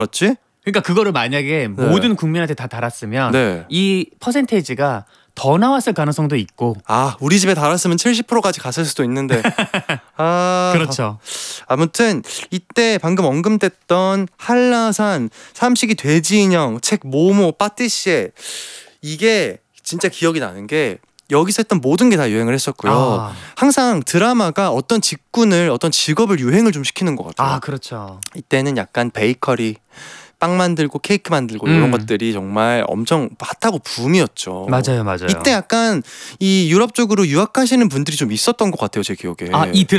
맞지? 그러니까 그거를 만약에 네. 모든 국민한테 다 달았으면 네. 이 퍼센테이지가 더 나왔을 가능성도 있고. 아, 우리 집에 달았으면 70%까지 갔을 수도 있는데. 아, 그렇죠. 아무튼 이때 방금 언급됐던 한라산, 삼식이 돼지 인형, 책 모모, 빠띠시에 이게 진짜 기억이 나는 게 여기서 했던 모든 게 다 유행을 했었고요. 아, 항상 드라마가 어떤 직군을, 어떤 직업을 유행을 좀 시키는 것 같아요. 아 그렇죠. 이때는 약간 베이커리, 빵 만들고 케이크 만들고 이런 것들이 정말 엄청 핫하고 붐이었죠. 맞아요, 맞아요. 이때 약간 이 유럽 쪽으로 유학하시는 분들이 좀 있었던 것 같아요, 제 기억에. 아, 이